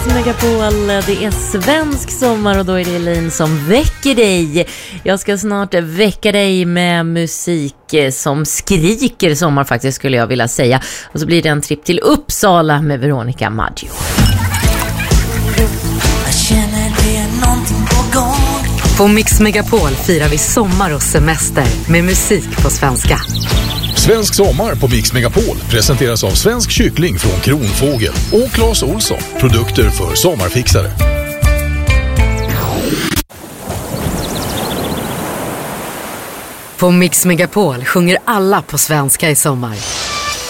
Megapol, det är svensk sommar och då är det Elin som väcker dig. Jag ska snart väcka dig med musik som skriker sommar faktiskt, skulle jag vilja säga. Och så blir det en trip till Uppsala med Veronica Maggio. Jag känner det är någonting på gång. På Mix Megapol firar vi sommar och semester med musik på svenska. Svensk sommar på Mix Megapol presenteras av Svensk kyckling från Kronfågel och Claes Olsson, produkter för sommarfixare. På Mix Megapol sjunger alla på svenska i sommar.